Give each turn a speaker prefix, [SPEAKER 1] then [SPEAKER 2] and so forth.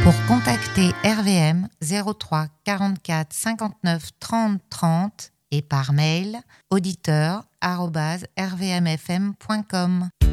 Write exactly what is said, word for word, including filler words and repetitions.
[SPEAKER 1] Pour contacter R V M, zéro trois quarante-quatre cinquante-neuf trente trente et par mail auditeur arobase r v m f m point com.